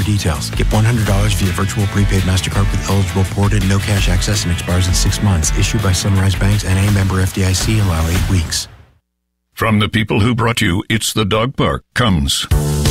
details. Get $100 via virtual prepaid MasterCard with eligible ported, no cash access, and expires in 6 months. Issued by Sunrise Banks and a member FDIC. Allow 8 weeks. From the people who brought you It's the Dog Park comes